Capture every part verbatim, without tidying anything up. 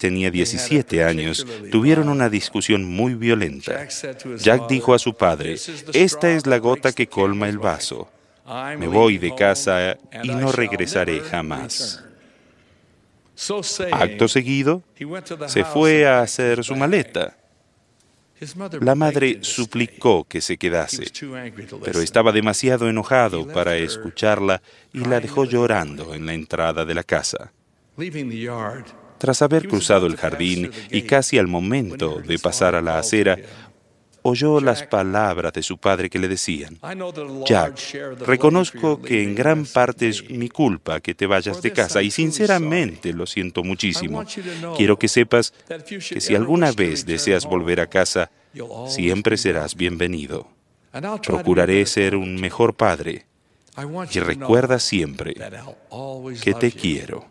tenía diecisiete años, tuvieron una discusión muy violenta. Jack dijo a su padre: «Esta es la gota que colma el vaso. Me voy de casa y no regresaré jamás». Acto seguido, se fue a hacer su maleta. La madre suplicó que se quedase, pero estaba demasiado enojado para escucharla y la dejó llorando en la entrada de la casa. Tras haber cruzado el jardín y casi al momento de pasar a la acera, oyó las palabras de su padre que le decían: «Jack, reconozco que en gran parte es mi culpa que te vayas de casa y sinceramente lo siento muchísimo. Quiero que sepas que si alguna vez deseas volver a casa, siempre serás bienvenido. Procuraré ser un mejor padre y recuerda siempre que te quiero».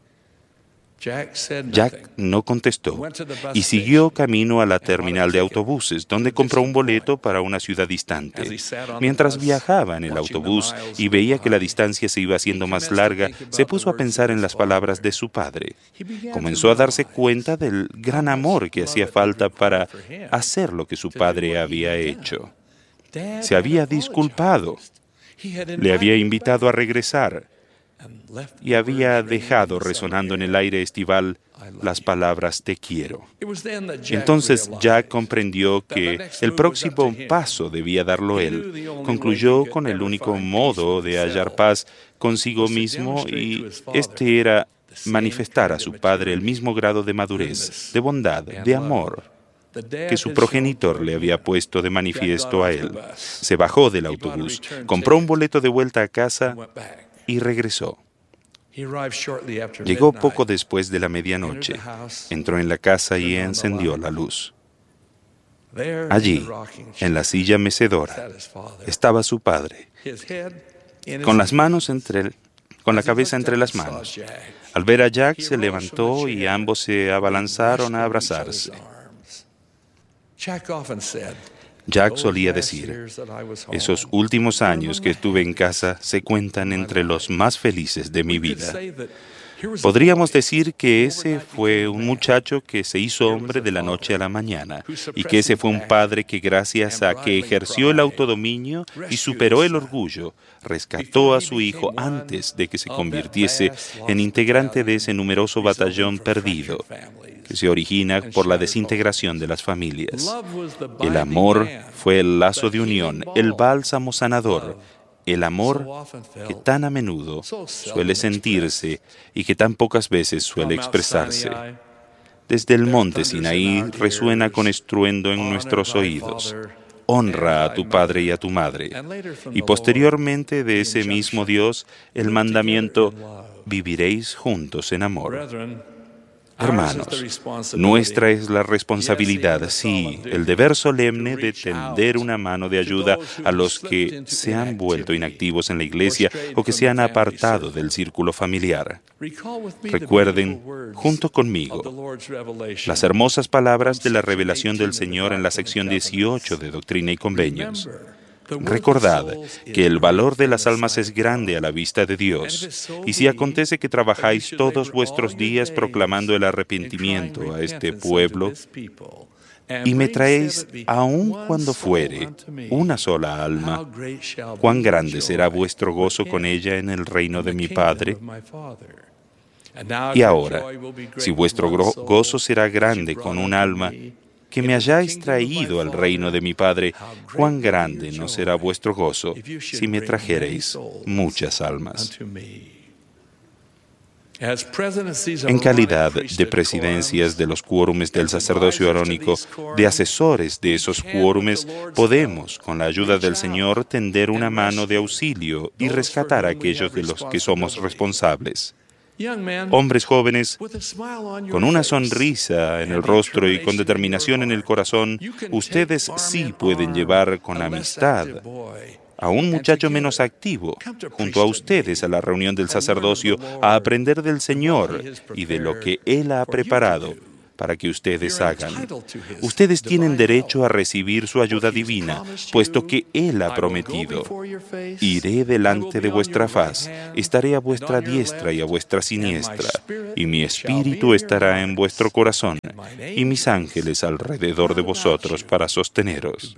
Jack no contestó y siguió camino a la terminal de autobuses, donde compró un boleto para una ciudad distante. Mientras viajaba en el autobús y veía que la distancia se iba haciendo más larga, se puso a pensar en las palabras de su padre. Comenzó a darse cuenta del gran amor que hacía falta para hacer lo que su padre había hecho. Se había disculpado, le había invitado a regresar y había dejado resonando en el aire estival las palabras «te quiero». Entonces Jack comprendió que el próximo paso debía darlo él. Concluyó con el único modo de hallar paz consigo mismo, y este era manifestar a su padre el mismo grado de madurez, de bondad, de amor que su progenitor le había puesto de manifiesto a él. Se bajó del autobús, compró un boleto de vuelta a casa y regresó. Llegó poco después de la medianoche, entró en la casa y encendió la luz. Allí, en la silla mecedora, estaba su padre, con las manos entre, con la cabeza entre las manos. Al ver a Jack, se levantó y ambos se abalanzaron a abrazarse. Jack solía decir: «Esos últimos años que estuve en casa se cuentan entre los más felices de mi vida». Podríamos decir que ese fue un muchacho que se hizo hombre de la noche a la mañana, y que ese fue un padre que, gracias a que ejerció el autodominio y superó el orgullo, rescató a su hijo antes de que se convirtiese en integrante de ese numeroso batallón perdido que se origina por la desintegración de las familias. El amor fue el lazo de unión, el bálsamo sanador, el amor que tan a menudo suele sentirse y que tan pocas veces suele expresarse. Desde el monte Sinaí resuena con estruendo en nuestros oídos: «Honra a tu padre y a tu madre». Y posteriormente de ese mismo Dios, el mandamiento: «Viviréis juntos en amor». Hermanos, nuestra es la responsabilidad, sí, el deber solemne de tender una mano de ayuda a los que se han vuelto inactivos en la iglesia o que se han apartado del círculo familiar. Recuerden, junto conmigo, las hermosas palabras de la revelación del Señor en la sección dieciocho de Doctrina y Convenios. Recordad que el valor de las almas es grande a la vista de Dios, y si acontece que trabajáis todos vuestros días proclamando el arrepentimiento a este pueblo, y me traéis, aun cuando fuere, una sola alma, cuán grande será vuestro gozo con ella en el reino de mi Padre. Y ahora, si vuestro gozo será grande con un alma, que me hayáis traído al reino de mi Padre, cuán grande no será vuestro gozo si me trajereis muchas almas. En calidad de presidencias de los quórumes del sacerdocio arónico, de asesores de esos quórumes, podemos, con la ayuda del Señor, tender una mano de auxilio y rescatar a aquellos de los que somos responsables. Hombres jóvenes, con una sonrisa en el rostro y con determinación en el corazón, ustedes sí pueden llevar con amistad a un muchacho menos activo junto a ustedes a la reunión del sacerdocio a aprender del Señor y de lo que Él ha preparado para que ustedes hagan. Ustedes tienen derecho a recibir su ayuda divina, puesto que Él ha prometido: iré delante de vuestra faz, estaré a vuestra diestra y a vuestra siniestra, y mi espíritu estará en vuestro corazón, y mis ángeles alrededor de vosotros para sosteneros.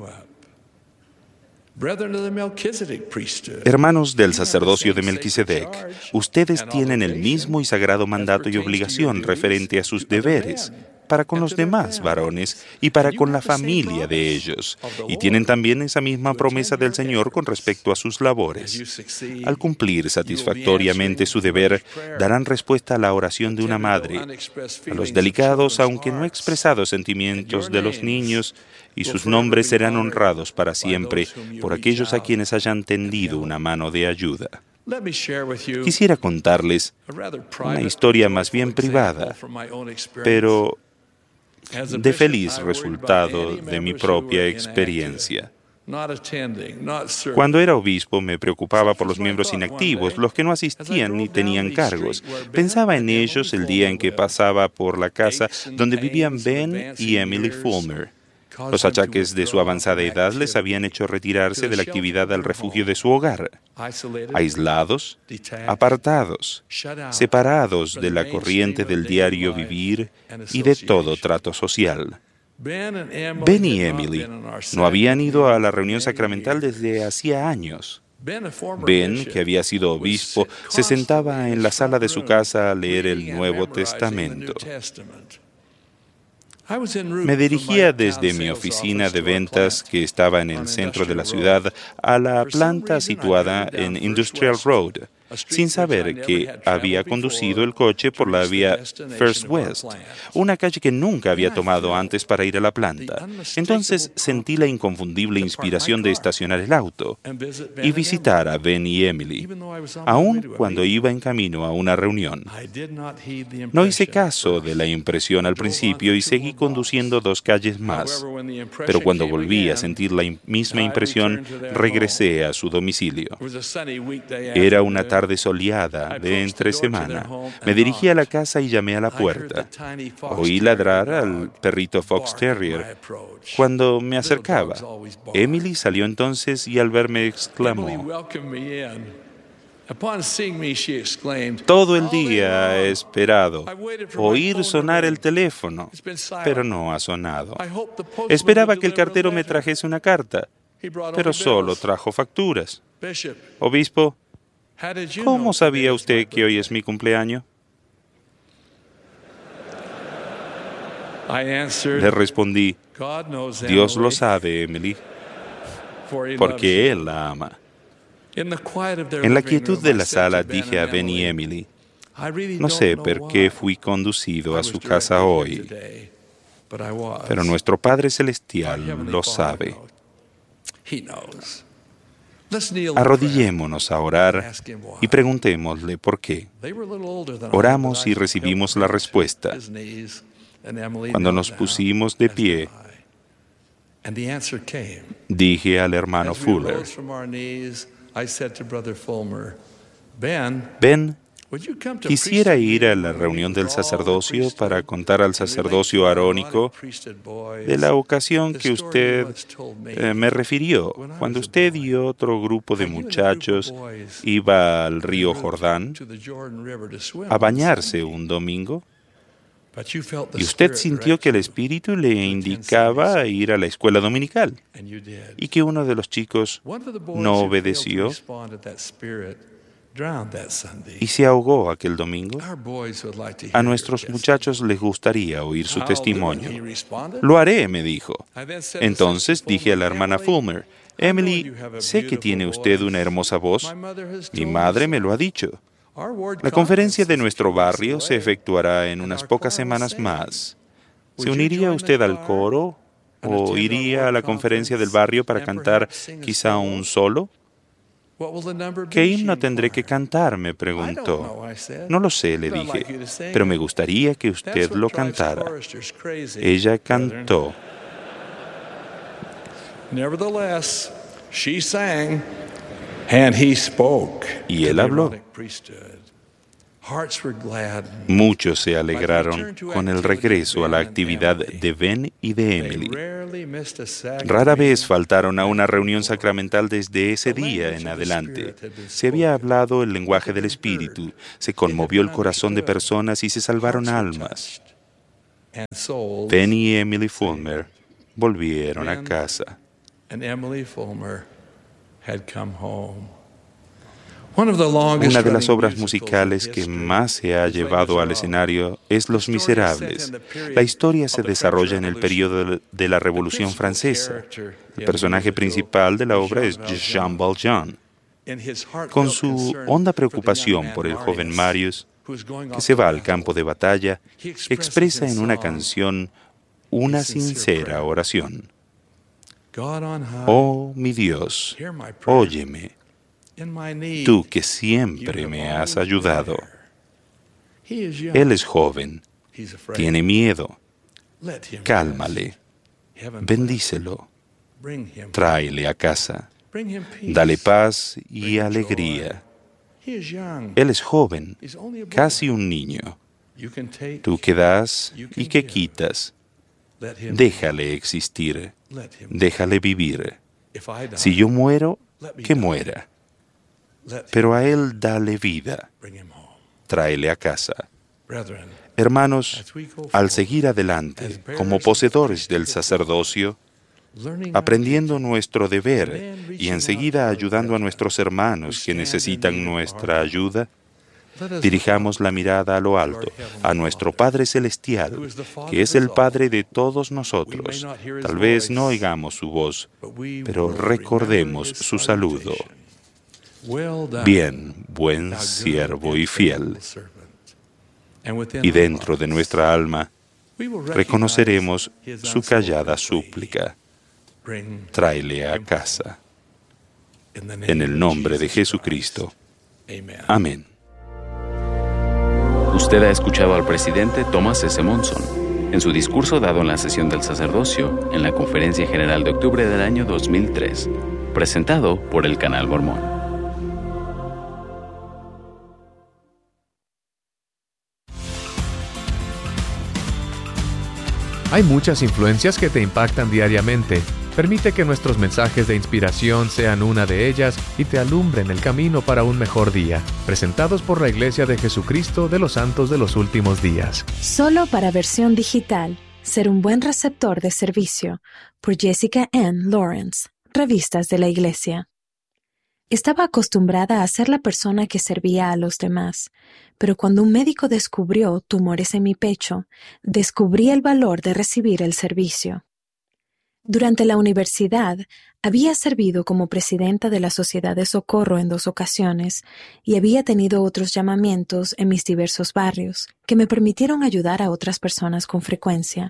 Hermanos del sacerdocio de Melquisedec, ustedes tienen el mismo y sagrado mandato y obligación referente a sus deberes para con los demás varones y para con la familia de ellos, y tienen también esa misma promesa del Señor con respecto a sus labores. Al cumplir satisfactoriamente su deber, darán respuesta a la oración de una madre, a los delicados, aunque no expresados sentimientos de los niños, y sus nombres serán honrados para siempre por aquellos a quienes hayan tendido una mano de ayuda. Quisiera contarles una historia más bien privada, pero de feliz resultado de mi propia experiencia. Cuando era obispo me preocupaba por los miembros inactivos, los que no asistían ni tenían cargos. Pensaba en ellos el día en que pasaba por la casa donde vivían Ben y Emily Fulmer. Los achaques de su avanzada edad les habían hecho retirarse de la actividad al refugio de su hogar, aislados, apartados, separados de la corriente del diario vivir y de todo trato social. Ben y Emily no habían ido a la reunión sacramental desde hacía años. Ben, que había sido obispo, se sentaba en la sala de su casa a leer el Nuevo Testamento. Me dirigía desde mi oficina de ventas, que estaba en el centro de la ciudad, a la planta situada en Industrial Road, sin saber que había conducido el coche por la vía First West, una calle que nunca había tomado antes para ir a la planta. Entonces sentí la inconfundible inspiración de estacionar el auto y visitar a Ben y Emily, aun cuando iba en camino a una reunión. No hice caso de la impresión al principio y seguí conduciendo dos calles más, pero cuando volví a sentir la misma impresión, regresé a su domicilio. Era una tarde soleada de entre semana. Me dirigí a la casa y llamé a la puerta. Oí ladrar al perrito Fox Terrier cuando me acercaba. Emily salió entonces y al verme exclamó: todo el día he esperado oír sonar el teléfono, pero no ha sonado. Esperaba que el cartero me trajese una carta, pero solo trajo facturas. Obispo, ¿cómo sabía usted que hoy es mi cumpleaños? Le respondí: Dios lo sabe, Emily, porque Él la ama. En la quietud de la sala dije a Ben y Emily: no sé por qué fui conducido a su casa hoy, pero nuestro Padre Celestial lo sabe. Arrodillémonos a orar y preguntémosle por qué. Oramos y recibimos la respuesta. Cuando nos pusimos de pie, dije al hermano Fuller: Ben, quisiera ir a la reunión del sacerdocio para contar al sacerdocio arónico de la ocasión que usted eh, me refirió, cuando usted y otro grupo de muchachos iba al río Jordán a bañarse un domingo. Y usted sintió que el Espíritu le indicaba ir a la escuela dominical y que uno de los chicos no obedeció y se ahogó aquel domingo. A nuestros muchachos les gustaría oír su testimonio. Lo haré, me dijo. Entonces dije a la hermana Fulmer: Emily, sé que tiene usted una hermosa voz. Mi madre me lo ha dicho. La conferencia de nuestro barrio se efectuará en unas pocas semanas más. ¿Se uniría usted al coro o iría a la conferencia del barrio para cantar quizá un solo? ¿Qué himno tendré que cantar?, me preguntó. No lo sé, le dije, pero me gustaría que usted lo cantara. Ella cantó. Nevertheless, she sang, and he spoke. Y él habló. Muchos se alegraron con el regreso a la actividad de Ben y de Emily. Rara vez faltaron a una reunión sacramental desde ese día en adelante. Se había hablado el lenguaje del Espíritu, se conmovió el corazón de personas y se salvaron almas. Ben y Emily Fulmer volvieron a casa. Una de las obras musicales que más se ha llevado al escenario es Los Miserables. La historia se desarrolla en el periodo de la Revolución Francesa. El personaje principal de la obra es Jean Valjean. Con su honda preocupación por el joven Marius, que se va al campo de batalla, expresa en una canción una sincera oración. Oh, mi Dios, óyeme. Tú que siempre me has ayudado. Él es joven, tiene miedo. Cálmale, bendícelo, tráele a casa, dale paz y alegría. Él es joven, casi un niño. Tú que das y que quitas, déjale existir, déjale vivir. Si yo muero, que muera. Pero a él dale vida, tráele a casa. Hermanos, al seguir adelante como poseedores del sacerdocio, aprendiendo nuestro deber y enseguida ayudando a nuestros hermanos que necesitan nuestra ayuda, dirijamos la mirada a lo alto, a nuestro Padre Celestial, que es el Padre de todos nosotros. Tal vez no oigamos su voz, pero recordemos su saludo. Bien, buen siervo y fiel. Y dentro de nuestra alma reconoceremos su callada súplica. Tráele a casa. En el nombre de Jesucristo. Amén. Usted ha escuchado al presidente Thomas S. Monson en su discurso dado en la sesión del sacerdocio en la Conferencia General de octubre del año dos mil tres, presentado por el Canal Mormón. Hay muchas influencias que te impactan diariamente. Permite que nuestros mensajes de inspiración sean una de ellas y te alumbren el camino para un mejor día. Presentados por la Iglesia de Jesucristo de los Santos de los Últimos Días. Solo para versión digital. Ser un buen receptor de servicio. Por Jessica Ann Lawrence. Revistas de la Iglesia. Estaba acostumbrada a ser la persona que servía a los demás, pero cuando un médico descubrió tumores en mi pecho, descubrí el valor de recibir el servicio. Durante la universidad, había servido como presidenta de la Sociedad de Socorro en dos ocasiones y había tenido otros llamamientos en mis diversos barrios que me permitieron ayudar a otras personas con frecuencia.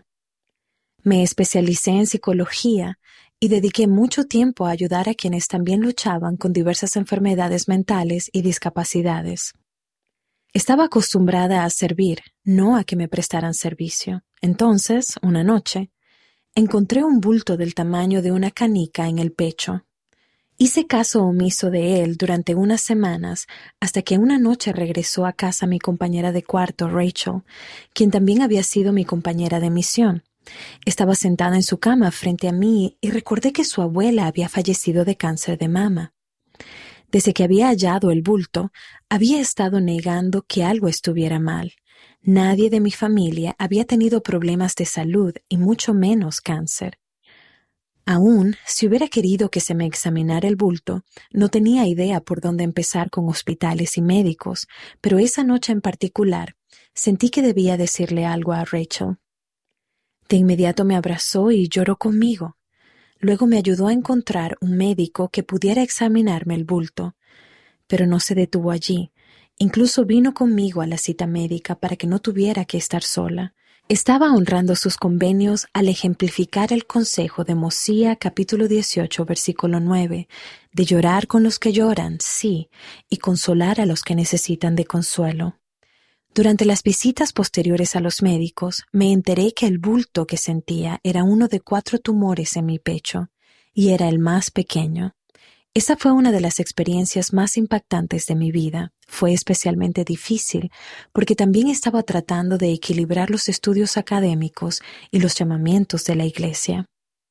Me especialicé en psicología y dediqué mucho tiempo a ayudar a quienes también luchaban con diversas enfermedades mentales y discapacidades. Estaba acostumbrada a servir, no a que me prestaran servicio. Entonces, una noche, encontré un bulto del tamaño de una canica en el pecho. Hice caso omiso de él durante unas semanas hasta que una noche regresó a casa mi compañera de cuarto, Rachel, quien también había sido mi compañera de misión. Estaba sentada en su cama frente a mí y recordé que su abuela había fallecido de cáncer de mama. Desde que había hallado el bulto, había estado negando que algo estuviera mal. Nadie de mi familia había tenido problemas de salud y mucho menos cáncer. Aún, si hubiera querido que se me examinara el bulto, no tenía idea por dónde empezar con hospitales y médicos, pero esa noche en particular, sentí que debía decirle algo a Rachel. De inmediato me abrazó y lloró conmigo. Luego me ayudó a encontrar un médico que pudiera examinarme el bulto. Pero no se detuvo allí. Incluso vino conmigo a la cita médica para que no tuviera que estar sola. Estaba honrando sus convenios al ejemplificar el consejo de Mosía capítulo dieciocho versículo nueve, de llorar con los que lloran, sí, y consolar a los que necesitan de consuelo. Durante las visitas posteriores a los médicos, me enteré que el bulto que sentía era uno de cuatro tumores en mi pecho, y era el más pequeño. Esa fue una de las experiencias más impactantes de mi vida. Fue especialmente difícil porque también estaba tratando de equilibrar los estudios académicos y los llamamientos de la iglesia.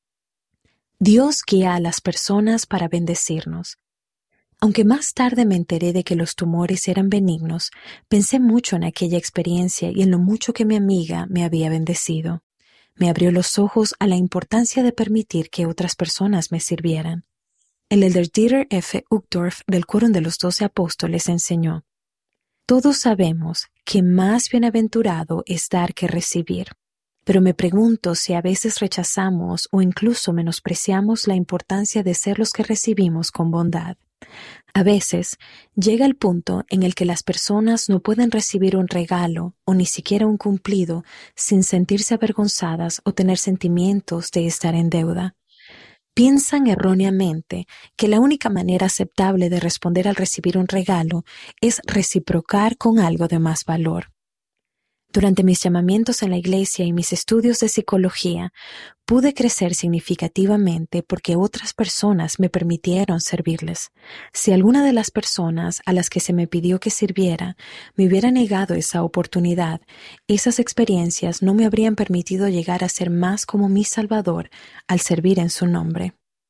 Dios guía a las personas para bendecirnos. Aunque más tarde me enteré de que los tumores eran benignos, pensé mucho en aquella experiencia y en lo mucho que mi amiga me había bendecido. Me abrió los ojos a la importancia de permitir que otras personas me sirvieran. El elder Dieter F. Uchtdorf del Quórum de los Doce Apóstoles enseñó: todos sabemos que más bienaventurado es dar que recibir, pero me pregunto si a veces rechazamos o incluso menospreciamos la importancia de ser los que recibimos con bondad. A veces llega el punto en el que las personas no pueden recibir un regalo o ni siquiera un cumplido sin sentirse avergonzadas o tener sentimientos de estar en deuda. Piensan erróneamente que la única manera aceptable de responder al recibir un regalo es reciprocar con algo de más valor. Durante mis llamamientos en la iglesia y mis estudios de psicología, pude crecer significativamente porque otras personas me permitieron servirles. Si alguna de las personas a las que se me pidió que sirviera me hubiera negado esa oportunidad, esas experiencias no me habrían permitido llegar a ser más como mi Salvador al servir en su nombre.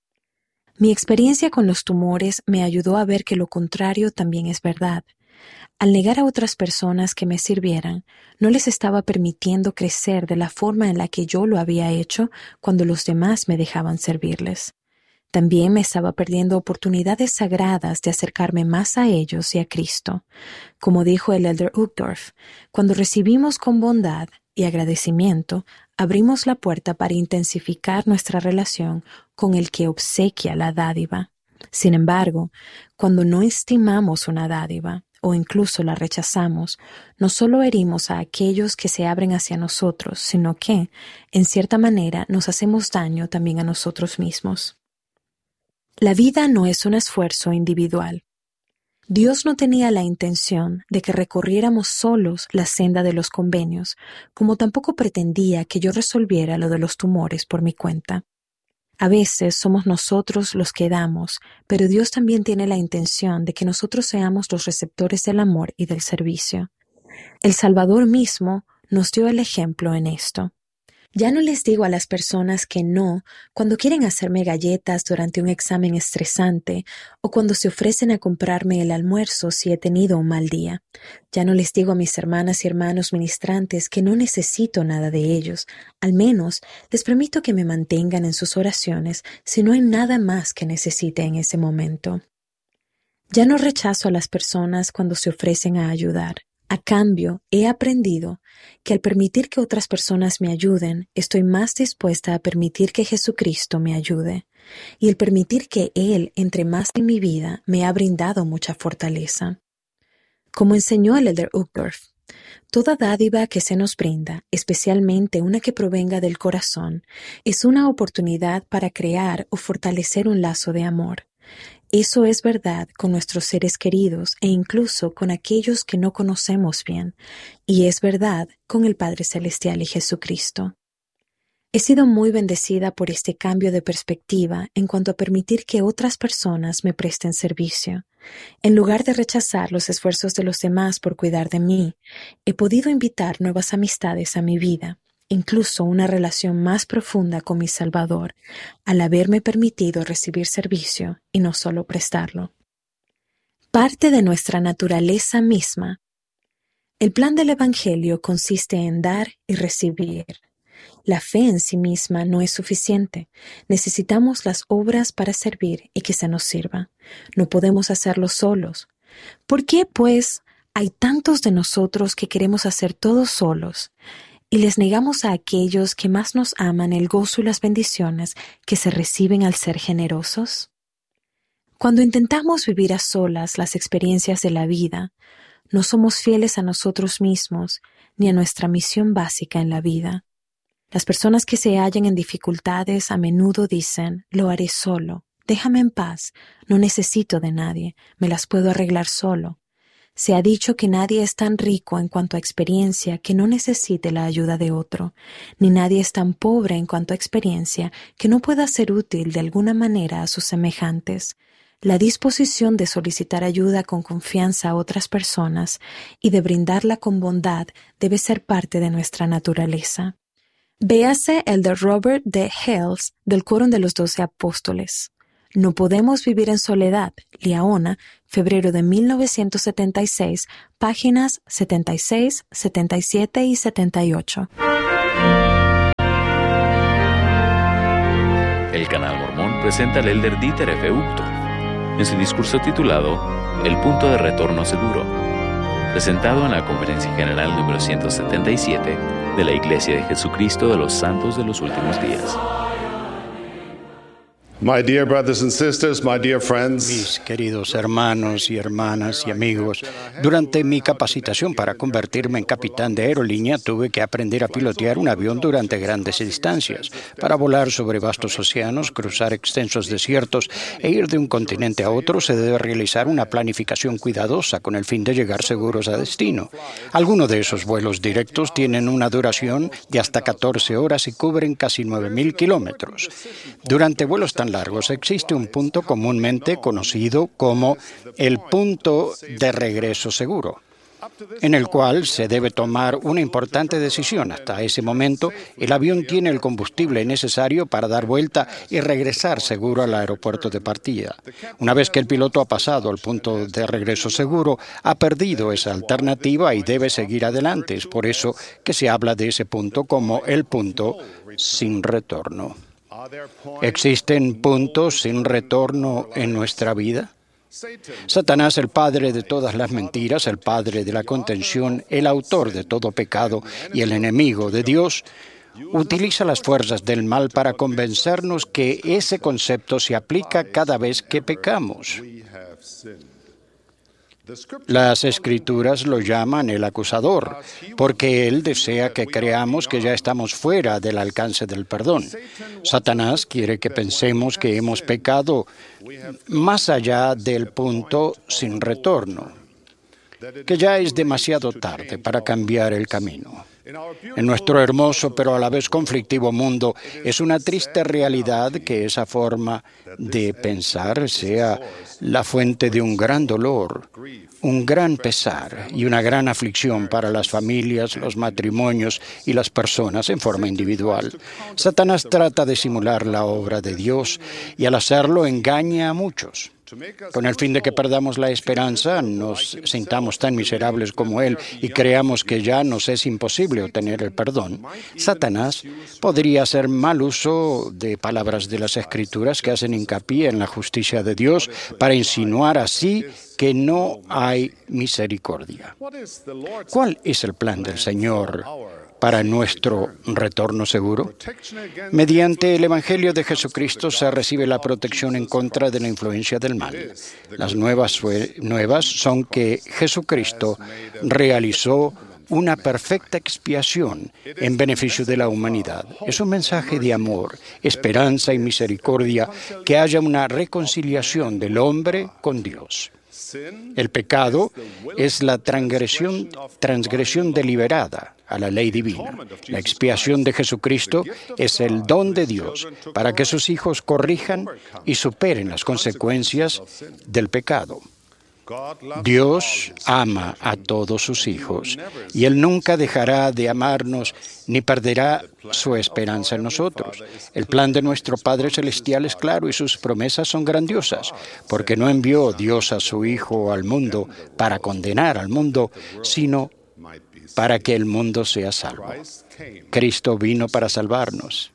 Mi experiencia con los tumores me ayudó a ver que lo contrario también es verdad. Al negar a otras personas que me sirvieran, no les estaba permitiendo crecer de la forma en la que yo lo había hecho cuando los demás me dejaban servirles. También me estaba perdiendo oportunidades sagradas de acercarme más a ellos y a Cristo. Como dijo el elder Uchtdorf, cuando recibimos con bondad y agradecimiento, abrimos la puerta para intensificar nuestra relación con el que obsequia la dádiva. Sin embargo, cuando no estimamos una dádiva, o incluso la rechazamos, no solo herimos a aquellos que se abren hacia nosotros, sino que, en cierta manera, nos hacemos daño también a nosotros mismos. La vida no es un esfuerzo individual. Dios no tenía la intención de que recorriéramos solos la senda de los convenios, como tampoco pretendía que yo resolviera lo de los tumores por mi cuenta. A veces somos nosotros los que damos, pero Dios también tiene la intención de que nosotros seamos los receptores del amor y del servicio. El Salvador mismo nos dio el ejemplo en esto. Ya no les digo a las personas que no cuando quieren hacerme galletas durante un examen estresante o cuando se ofrecen a comprarme el almuerzo si he tenido un mal día. Ya no les digo a mis hermanas y hermanos ministrantes que no necesito nada de ellos. Al menos les permito que me mantengan en sus oraciones si no hay nada más que necesite en ese momento. Ya no rechazo a las personas cuando se ofrecen a ayudar. A cambio, he aprendido que al permitir que otras personas me ayuden, estoy más dispuesta a permitir que Jesucristo me ayude. Y el permitir que Él entre más en mi vida me ha brindado mucha fortaleza. Como enseñó el elder Uchtdorf, toda dádiva que se nos brinda, especialmente una que provenga del corazón, es una oportunidad para crear o fortalecer un lazo de amor. Eso es verdad con nuestros seres queridos e incluso con aquellos que no conocemos bien, y es verdad con el Padre Celestial y Jesucristo. He sido muy bendecida por este cambio de perspectiva en cuanto a permitir que otras personas me presten servicio. En lugar de rechazar los esfuerzos de los demás por cuidar de mí, he podido invitar nuevas amistades a mi vida, incluso una relación más profunda con mi Salvador, al haberme permitido recibir servicio y no solo prestarlo. Parte de nuestra naturaleza misma. El plan del Evangelio consiste en dar y recibir. La fe en sí misma no es suficiente. Necesitamos las obras para servir y que se nos sirva. No podemos hacerlo solos. ¿Por qué, pues, hay tantos de nosotros que queremos hacer todo solos? Y les negamos a aquellos que más nos aman el gozo y las bendiciones que se reciben al ser generosos. Cuando intentamos vivir a solas las experiencias de la vida, no somos fieles a nosotros mismos ni a nuestra misión básica en la vida. Las personas que se hallan en dificultades a menudo dicen, lo haré solo, déjame en paz, no necesito de nadie, me las puedo arreglar solo. Se ha dicho que nadie es tan rico en cuanto a experiencia que no necesite la ayuda de otro, ni nadie es tan pobre en cuanto a experiencia que no pueda ser útil de alguna manera a sus semejantes. La disposición de solicitar ayuda con confianza a otras personas y de brindarla con bondad debe ser parte de nuestra naturaleza. Véase el de Robert D. Hales del Quórum de los Doce Apóstoles. No podemos vivir en soledad, Liaona, febrero de mil novecientos setenta y seis, páginas setenta y seis, setenta y siete y setenta y ocho. El Canal Mormón presenta al elder Dieter F. Uchtdorf en su discurso titulado El punto de retorno seguro, presentado en la Conferencia General número ciento setenta y siete de la Iglesia de Jesucristo de los Santos de los Últimos Días. My dear brothers and sisters, my dear friends. Mis queridos hermanos y hermanas y amigos, durante mi capacitación para convertirme en capitán de aerolínea tuve que aprender a pilotear un avión durante grandes distancias. Para volar sobre vastos océanos, cruzar extensos desiertos e ir de un continente a otro se debe realizar una planificación cuidadosa con el fin de llegar seguros a destino. Algunos de esos vuelos directos tienen una duración de hasta catorce horas y cubren casi nueve mil kilómetros. Durante vuelos tan largos existe un punto comúnmente conocido como el punto de regreso seguro, en el cual se debe tomar una importante decisión. Hasta ese momento, el avión tiene el combustible necesario para dar vuelta y regresar seguro al aeropuerto de partida. Una vez que el piloto ha pasado al punto de regreso seguro, ha perdido esa alternativa y debe seguir adelante. Es por eso que se habla de ese punto como el punto sin retorno. ¿Existen puntos sin retorno en nuestra vida? Satanás, el padre de todas las mentiras, el padre de la contención, el autor de todo pecado y el enemigo de Dios, utiliza las fuerzas del mal para convencernos que ese concepto se aplica cada vez que pecamos. Las Escrituras lo llaman el acusador, porque él desea que creamos que ya estamos fuera del alcance del perdón. Satanás quiere que pensemos que hemos pecado más allá del punto sin retorno, que ya es demasiado tarde para cambiar el camino. En nuestro hermoso pero a la vez conflictivo mundo, es una triste realidad que esa forma de pensar sea la fuente de un gran dolor, un gran pesar y una gran aflicción para las familias, los matrimonios y las personas en forma individual. Satanás trata de simular la obra de Dios y al hacerlo engaña a muchos. Con el fin de que perdamos la esperanza, nos sintamos tan miserables como Él y creamos que ya nos es imposible obtener el perdón, Satanás podría hacer mal uso de palabras de las Escrituras que hacen hincapié en la justicia de Dios para insinuar así que no hay misericordia. ¿Cuál es el plan del Señor para nuestro retorno seguro? Mediante el Evangelio de Jesucristo se recibe la protección en contra de la influencia del mal. Las nuevas, nuevas son que Jesucristo realizó una perfecta expiación en beneficio de la humanidad. Es un mensaje de amor, esperanza y misericordia, que haya una reconciliación del hombre con Dios. El pecado es la transgresión, transgresión deliberada a la ley divina. La expiación de Jesucristo es el don de Dios para que sus hijos corrijan y superen las consecuencias del pecado. Dios ama a todos sus hijos y Él nunca dejará de amarnos ni perderá su esperanza en nosotros. El plan de nuestro Padre Celestial es claro y sus promesas son grandiosas, porque no envió Dios a su Hijo al mundo para condenar al mundo, sino para que el mundo sea salvo. Cristo vino para salvarnos.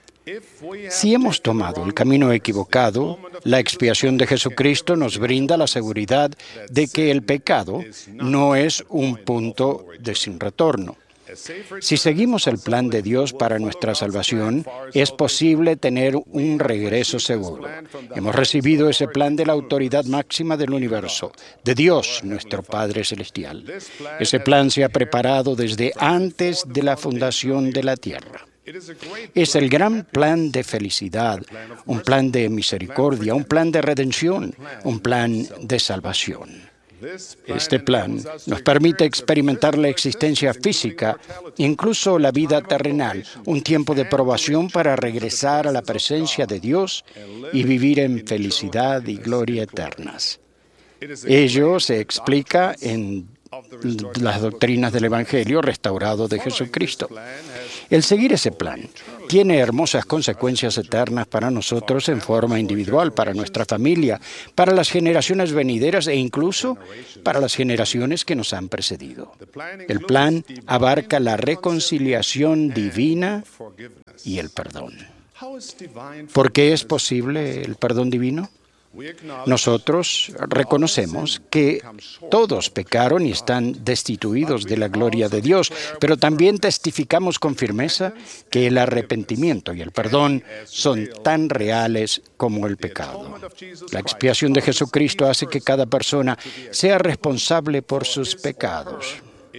Si hemos tomado el camino equivocado, la expiación de Jesucristo nos brinda la seguridad de que el pecado no es un punto de sin retorno. Si seguimos el plan de Dios para nuestra salvación, es posible tener un regreso seguro. Hemos recibido ese plan de la autoridad máxima del universo, de Dios, nuestro Padre Celestial. Ese plan se ha preparado desde antes de la fundación de la tierra. Es el gran plan de felicidad, un plan de misericordia, un plan de redención, un plan de salvación. Este plan nos permite experimentar la existencia física, incluso la vida terrenal, un tiempo de probación para regresar a la presencia de Dios y vivir en felicidad y gloria eternas. Ello se explica en las doctrinas del Evangelio restaurado de Jesucristo. El seguir ese plan tiene hermosas consecuencias eternas para nosotros en forma individual, para nuestra familia, para las generaciones venideras e incluso para las generaciones que nos han precedido. El plan abarca la reconciliación divina y el perdón. ¿Por qué es posible el perdón divino? Nosotros reconocemos que todos pecaron y están destituidos de la gloria de Dios, pero también testificamos con firmeza que el arrepentimiento y el perdón son tan reales como el pecado. La expiación de Jesucristo hace que cada persona sea responsable por sus pecados.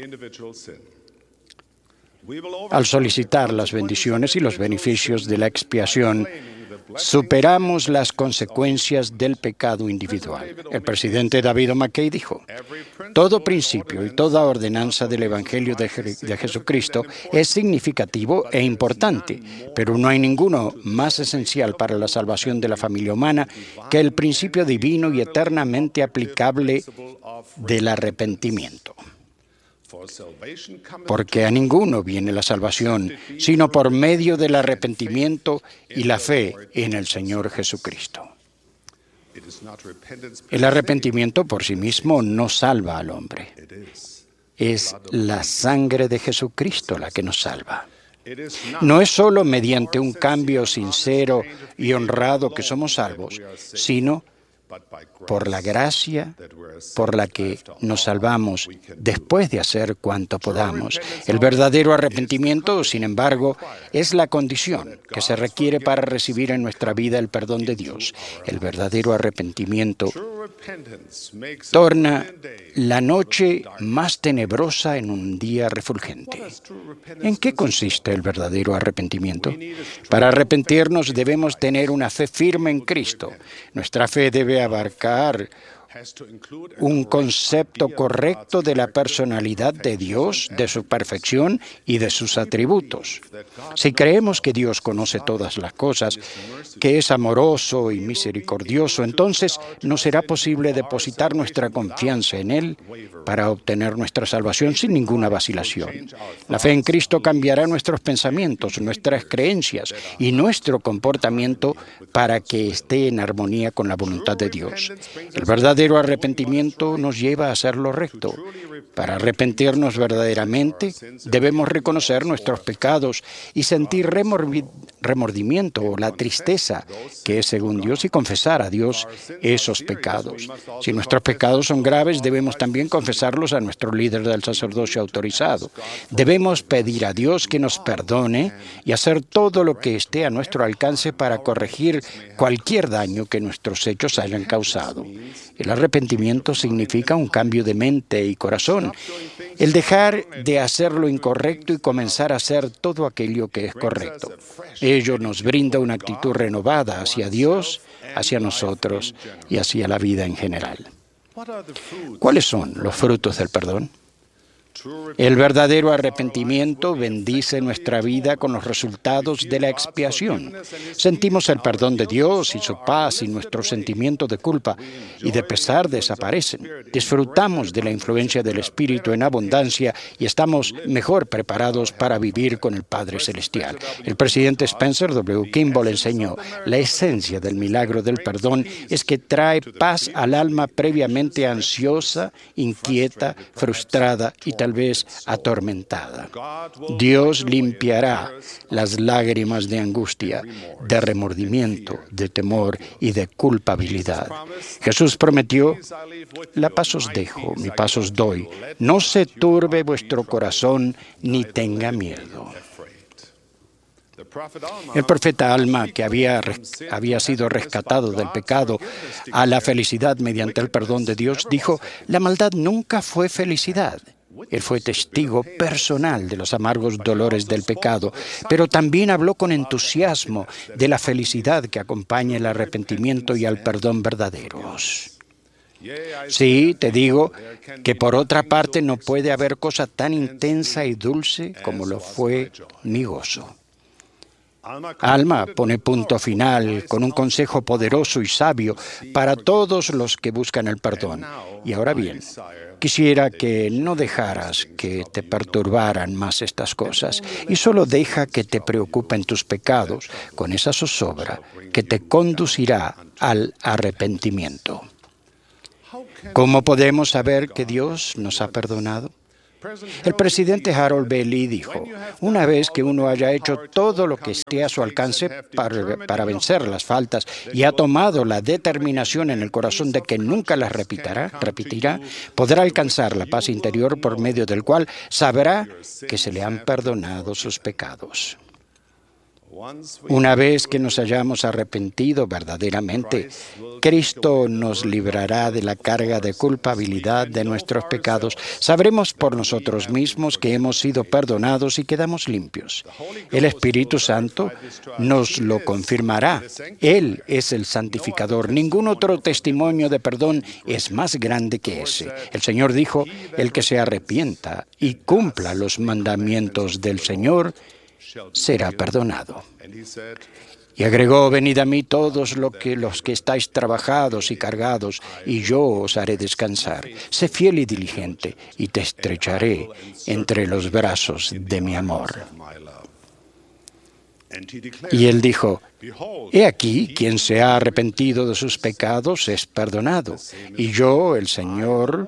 Al solicitar las bendiciones y los beneficios de la expiación, superamos las consecuencias del pecado individual. El presidente David O. McKay dijo: todo principio y toda ordenanza del Evangelio de, Je- de Jesucristo es significativo e importante, pero no hay ninguno más esencial para la salvación de la familia humana que el principio divino y eternamente aplicable del arrepentimiento. Porque a ninguno viene la salvación, sino por medio del arrepentimiento y la fe en el Señor Jesucristo. El arrepentimiento por sí mismo no salva al hombre. Es la sangre de Jesucristo la que nos salva. No es solo mediante un cambio sincero y honrado que somos salvos, sino por la gracia por la que nos salvamos después de hacer cuanto podamos. El verdadero arrepentimiento, sin embargo, es la condición que se requiere para recibir en nuestra vida el perdón de Dios. El verdadero arrepentimiento torna la noche más tenebrosa en un día refulgente. ¿En qué consiste el verdadero arrepentimiento? Para arrepentirnos debemos tener una fe firme en Cristo. Nuestra fe debe abarcar un concepto correcto de la personalidad de Dios, de su perfección y de sus atributos. Si creemos que Dios conoce todas las cosas, que es amoroso y misericordioso, entonces no será posible depositar nuestra confianza en Él para obtener nuestra salvación sin ninguna vacilación. La fe en Cristo cambiará nuestros pensamientos, nuestras creencias y nuestro comportamiento para que esté en armonía con la voluntad de Dios. El verdadero El arrepentimiento nos lleva a hacer lo recto. Para arrepentirnos verdaderamente, debemos reconocer nuestros pecados y sentir remordi- remordimiento o la tristeza que es según Dios y confesar a Dios esos pecados. Si nuestros pecados son graves, debemos también confesarlos a nuestro líder del sacerdocio autorizado. Debemos pedir a Dios que nos perdone y hacer todo lo que esté a nuestro alcance para corregir cualquier daño que nuestros hechos hayan causado. El arrepentimiento significa un cambio de mente y corazón, el dejar de hacer lo incorrecto y comenzar a hacer todo aquello que es correcto. Ello nos brinda una actitud renovada hacia Dios, hacia nosotros y hacia la vida en general. ¿Cuáles son los frutos del perdón? El verdadero arrepentimiento bendice nuestra vida con los resultados de la expiación. Sentimos el perdón de Dios y su paz y nuestro sentimiento de culpa y de pesar desaparecen. Disfrutamos de la influencia del Espíritu en abundancia y estamos mejor preparados para vivir con el Padre Celestial. El presidente Spencer W. Kimball enseñó: la esencia del milagro del perdón es que trae paz al alma previamente ansiosa, inquieta, frustrada y tal vez atormentada. Dios limpiará las lágrimas de angustia, de remordimiento, de temor y de culpabilidad. Jesús prometió: la paz os dejo, mi paz os doy. No se turbe vuestro corazón ni tenga miedo. El profeta Alma, que había, había sido rescatado del pecado a la felicidad mediante el perdón de Dios, dijo: la maldad nunca fue felicidad. Él fue testigo personal de los amargos dolores del pecado, pero también habló con entusiasmo de la felicidad que acompaña el arrepentimiento y al perdón verdaderos. Sí, te digo que por otra parte no puede haber cosa tan intensa y dulce como lo fue mi gozo. Alma pone punto final con un consejo poderoso y sabio para todos los que buscan el perdón. Y ahora bien, quisiera que no dejaras que te perturbaran más estas cosas y solo deja que te preocupen tus pecados con esa zozobra que te conducirá al arrepentimiento. ¿Cómo podemos saber que Dios nos ha perdonado? El presidente Harold B. Lee dijo, una vez que uno haya hecho todo lo que esté a su alcance para, para vencer las faltas y ha tomado la determinación en el corazón de que nunca las repetirá, repetirá, podrá alcanzar la paz interior por medio del cual sabrá que se le han perdonado sus pecados. Una vez que nos hayamos arrepentido verdaderamente, Cristo nos librará de la carga de culpabilidad de nuestros pecados. Sabremos por nosotros mismos que hemos sido perdonados y quedamos limpios. El Espíritu Santo nos lo confirmará. Él es el santificador. Ningún otro testimonio de perdón es más grande que ese. El Señor dijo, el que se arrepienta y cumpla los mandamientos del Señor, será perdonado. Y agregó, venid a mí todos lo que, los que estáis trabajados y cargados, y yo os haré descansar. Sé fiel y diligente, y te estrecharé entre los brazos de mi amor. Y él dijo, he aquí, quien se ha arrepentido de sus pecados es perdonado, y yo, el Señor,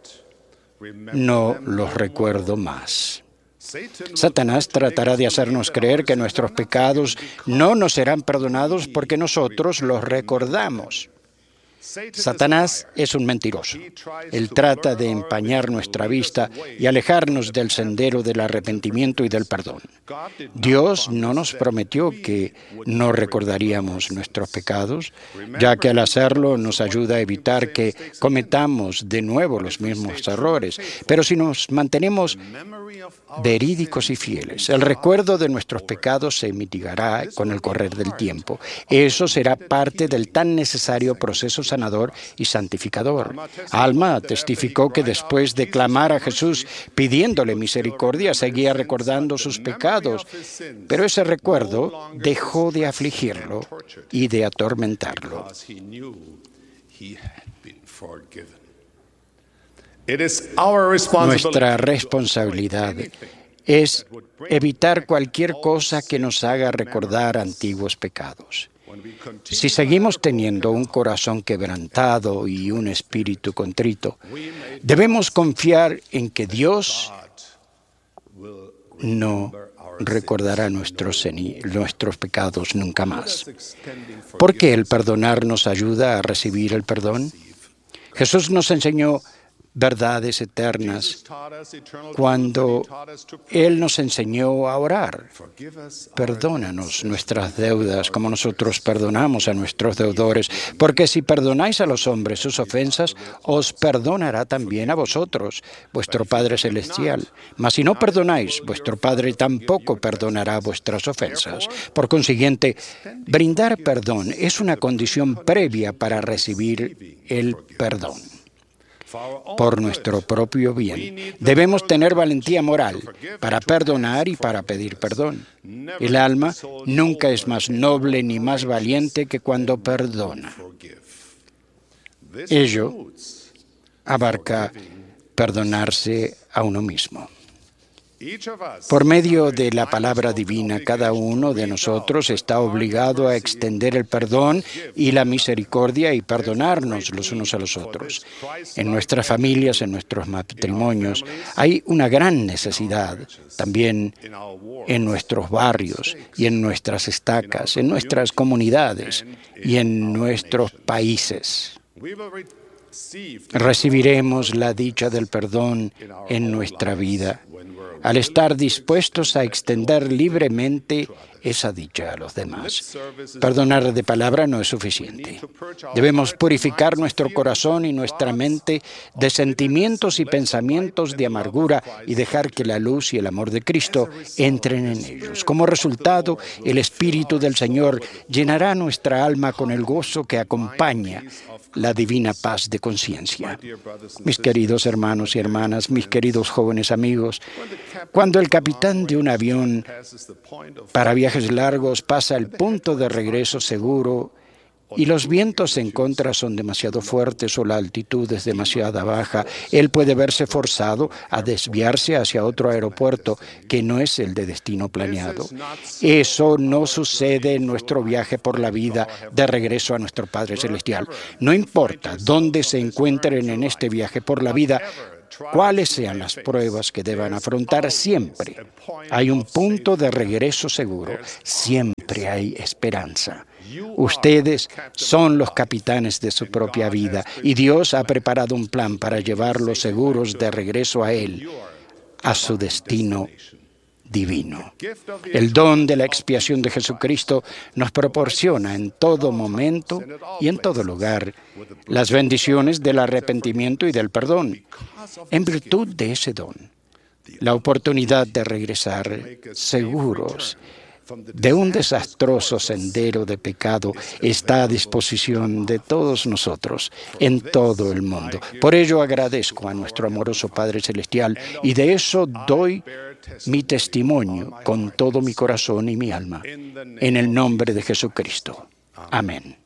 no los recuerdo más. Satanás tratará de hacernos creer que nuestros pecados no nos serán perdonados porque nosotros los recordamos. Satanás es un mentiroso. Él trata de empañar nuestra vista y alejarnos del sendero del arrepentimiento y del perdón. Dios no nos prometió que no recordaríamos nuestros pecados, ya que al hacerlo nos ayuda a evitar que cometamos de nuevo los mismos errores. Pero si nos mantenemos verídicos y fieles, el recuerdo de nuestros pecados se mitigará con el correr del tiempo. Eso será parte del tan necesario proceso sanador y santificador. Alma testificó que después de clamar a Jesús pidiéndole misericordia, seguía recordando sus pecados, pero ese recuerdo dejó de afligirlo y de atormentarlo. Nuestra responsabilidad es evitar cualquier cosa que nos haga recordar antiguos pecados. Si seguimos teniendo un corazón quebrantado y un espíritu contrito, debemos confiar en que Dios no recordará nuestros, nuestros pecados nunca más. Porque el perdonar nos ayuda a recibir el perdón. Jesús nos enseñó verdades eternas cuando Él nos enseñó a orar. Perdónanos nuestras deudas como nosotros perdonamos a nuestros deudores, porque si perdonáis a los hombres sus ofensas, os perdonará también a vosotros, vuestro Padre Celestial. Mas si no perdonáis, vuestro Padre tampoco perdonará vuestras ofensas. Por consiguiente, brindar perdón es una condición previa para recibir el perdón. Por nuestro propio bien. Debemos tener valentía moral para perdonar y para pedir perdón. El alma nunca es más noble ni más valiente que cuando perdona. Ello abarca perdonarse a uno mismo. Por medio de la palabra divina, cada uno de nosotros está obligado a extender el perdón y la misericordia y perdonarnos los unos a los otros. En nuestras familias, en nuestros matrimonios, hay una gran necesidad, también en nuestros barrios y en nuestras estacas, en nuestras comunidades y en nuestros países. Recibiremos la dicha del perdón en nuestra vida al estar dispuestos a extender libremente esa dicha a los demás. Perdonar de palabra no es suficiente. Debemos purificar nuestro corazón y nuestra mente de sentimientos y pensamientos de amargura y dejar que la luz y el amor de Cristo entren en ellos. Como resultado, el Espíritu del Señor llenará nuestra alma con el gozo que acompaña la divina paz de conciencia. Mis queridos hermanos y hermanas, mis queridos jóvenes amigos, cuando el capitán de un avión para viajes largos pasa el punto de regreso seguro y los vientos en contra son demasiado fuertes o la altitud es demasiado baja, él puede verse forzado a desviarse hacia otro aeropuerto que no es el de destino planeado. Eso no sucede en nuestro viaje por la vida de regreso a nuestro Padre Celestial. No importa dónde se encuentren en este viaje por la vida, cuáles sean las pruebas que deban afrontar, siempre hay un punto de regreso seguro, siempre hay esperanza. Ustedes son los capitanes de su propia vida y Dios ha preparado un plan para llevarlos seguros de regreso a Él, a su destino divino. El don de la expiación de Jesucristo nos proporciona en todo momento y en todo lugar las bendiciones del arrepentimiento y del perdón. En virtud de ese don, la oportunidad de regresar seguros de un desastroso sendero de pecado está a disposición de todos nosotros en todo el mundo. Por ello agradezco a nuestro amoroso Padre Celestial y de eso doy mi testimonio con todo mi corazón y mi alma. En el nombre de Jesucristo. Amén.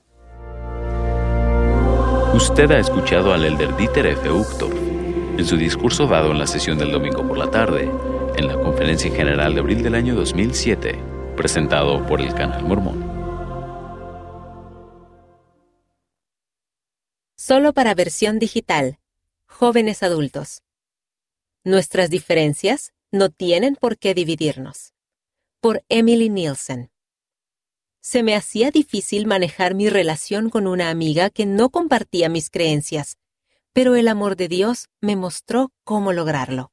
Usted ha escuchado al Elder Dieter F. Uchtdorf en su discurso dado en la sesión del domingo por la tarde, en la Conferencia General de abril del año dos mil siete, presentado por el Canal Mormón. Solo para versión digital. Jóvenes adultos. Nuestras diferencias no tienen por qué dividirnos. Por Emily Nielsen. Se me hacía difícil manejar mi relación con una amiga que no compartía mis creencias, pero el amor de Dios me mostró cómo lograrlo.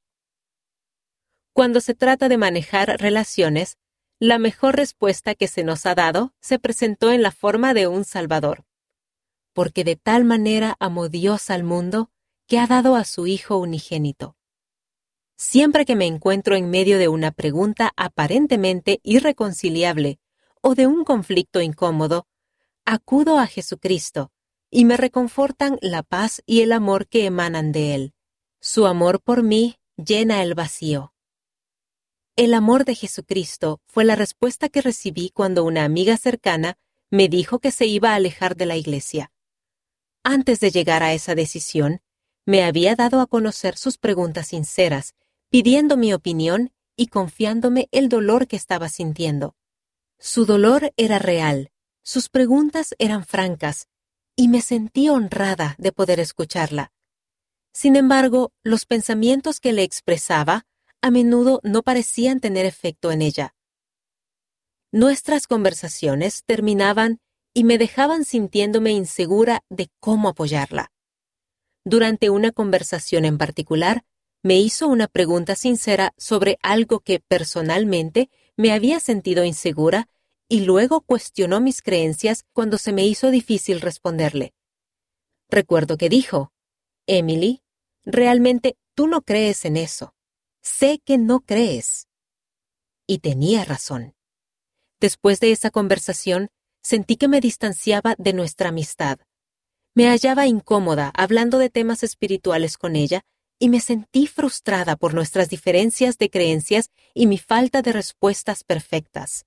Cuando se trata de manejar relaciones, la mejor respuesta que se nos ha dado se presentó en la forma de un Salvador. Porque de tal manera amó Dios al mundo que ha dado a su Hijo unigénito. Siempre que me encuentro en medio de una pregunta aparentemente irreconciliable o de un conflicto incómodo, acudo a Jesucristo y me reconfortan la paz y el amor que emanan de Él. Su amor por mí llena el vacío. El amor de Jesucristo fue la respuesta que recibí cuando una amiga cercana me dijo que se iba a alejar de la iglesia. Antes de llegar a esa decisión, me había dado a conocer sus preguntas sinceras, pidiendo mi opinión y confiándome el dolor que estaba sintiendo. Su dolor era real, sus preguntas eran francas, y me sentí honrada de poder escucharla. Sin embargo, los pensamientos que le expresaba a menudo no parecían tener efecto en ella. Nuestras conversaciones terminaban y me dejaban sintiéndome insegura de cómo apoyarla. Durante una conversación en particular, me hizo una pregunta sincera sobre algo que personalmente me había sentido insegura y luego cuestionó mis creencias cuando se me hizo difícil responderle. Recuerdo que dijo, «Emily, realmente tú no crees en eso. Sé que no crees». Y tenía razón. Después de esa conversación, sentí que me distanciaba de nuestra amistad. Me hallaba incómoda hablando de temas espirituales con ella y me sentí frustrada por nuestras diferencias de creencias y mi falta de respuestas perfectas.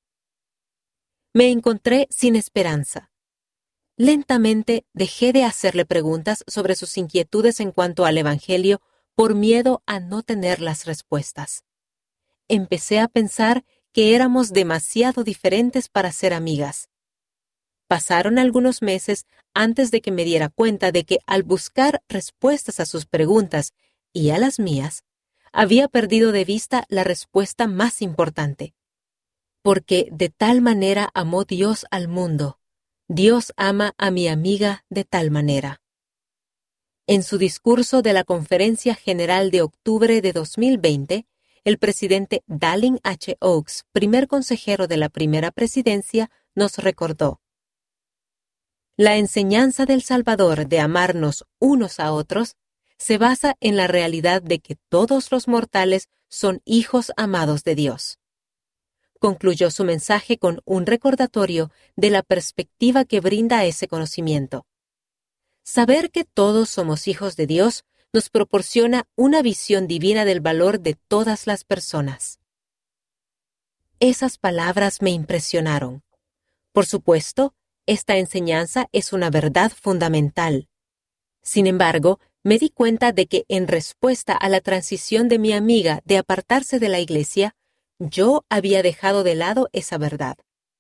Me encontré sin esperanza. Lentamente dejé de hacerle preguntas sobre sus inquietudes en cuanto al Evangelio por miedo a no tener las respuestas. Empecé a pensar que éramos demasiado diferentes para ser amigas. Pasaron algunos meses antes de que me diera cuenta de que al buscar respuestas a sus preguntas y a las mías, había perdido de vista la respuesta más importante. Porque de tal manera amó Dios al mundo, Dios ama a mi amiga de tal manera. En su discurso de la Conferencia General de octubre de dos mil veinte, el presidente Dallin H. Oaks, primer consejero de la primera presidencia, nos recordó: la enseñanza del Salvador de amarnos unos a otros se basa en la realidad de que todos los mortales son hijos amados de Dios. Concluyó su mensaje con un recordatorio de la perspectiva que brinda ese conocimiento. Saber que todos somos hijos de Dios nos proporciona una visión divina del valor de todas las personas. Esas palabras me impresionaron. Por supuesto, esta enseñanza es una verdad fundamental. Sin embargo, me di cuenta de que en respuesta a la transición de mi amiga de apartarse de la iglesia, yo había dejado de lado esa verdad.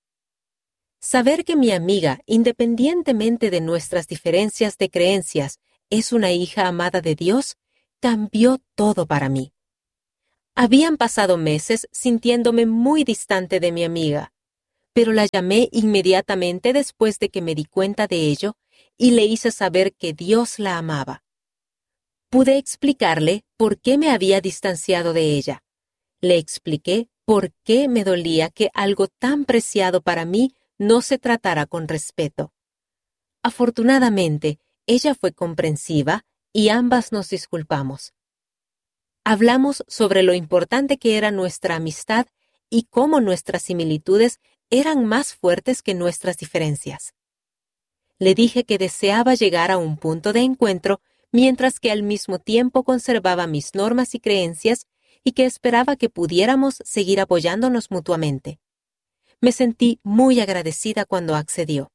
Saber que mi amiga, independientemente de nuestras diferencias de creencias, es una hija amada de Dios, cambió todo para mí. Habían pasado meses sintiéndome muy distante de mi amiga, pero la llamé inmediatamente después de que me di cuenta de ello y le hice saber que Dios la amaba. Pude explicarle por qué me había distanciado de ella. Le expliqué por qué me dolía que algo tan preciado para mí no se tratara con respeto. Afortunadamente, ella fue comprensiva y ambas nos disculpamos. Hablamos sobre lo importante que era nuestra amistad y cómo nuestras similitudes eran más fuertes que nuestras diferencias. Le dije que deseaba llegar a un punto de encuentro mientras que al mismo tiempo conservaba mis normas y creencias y que esperaba que pudiéramos seguir apoyándonos mutuamente. Me sentí muy agradecida cuando accedió.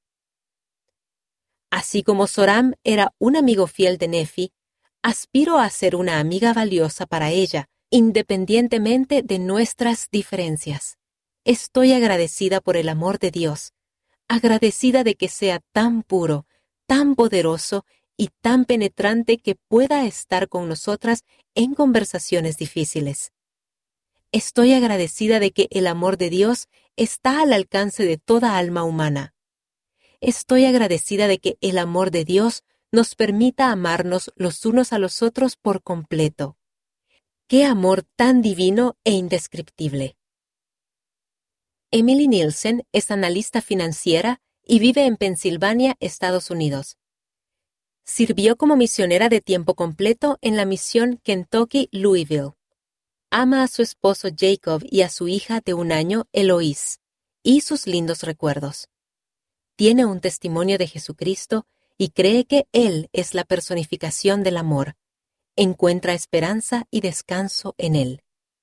Así como Zoram era un amigo fiel de Nefi, aspiro a ser una amiga valiosa para ella, independientemente de nuestras diferencias. Estoy agradecida por el amor de Dios, agradecida de que sea tan puro, tan poderoso y tan penetrante que pueda estar con nosotras en conversaciones difíciles. Estoy agradecida de que el amor de Dios está al alcance de toda alma humana. Estoy agradecida de que el amor de Dios nos permita amarnos los unos a los otros por completo. ¡Qué amor tan divino e indescriptible! Emily Nielsen es analista financiera y vive en Pensilvania, Estados Unidos. Sirvió como misionera de tiempo completo en la misión Kentucky-Louisville. Ama a su esposo Jacob y a su hija de un año, Eloise, y sus lindos recuerdos. Tiene un testimonio de Jesucristo y cree que Él es la personificación del amor. Encuentra esperanza y descanso en Él.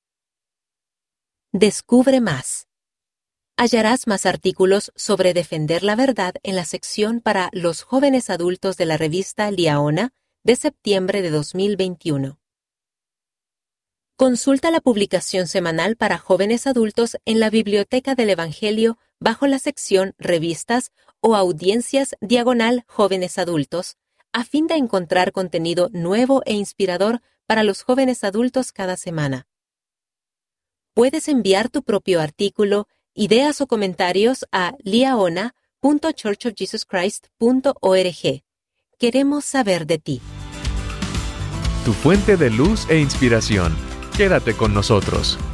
Descubre más. Hallarás más artículos sobre defender la verdad en la sección para los jóvenes adultos de la revista Liaona de septiembre de dos mil veintiuno. Consulta la publicación semanal para jóvenes adultos en la Biblioteca del Evangelio bajo la sección Revistas o Audiencias diagonal Jóvenes Adultos, a fin de encontrar contenido nuevo e inspirador para los jóvenes adultos cada semana. Puedes enviar tu propio artículo, ideas o comentarios a liaona punto church of jesus christ punto org. Queremos saber de ti. Tu fuente de luz e inspiración. Quédate con nosotros.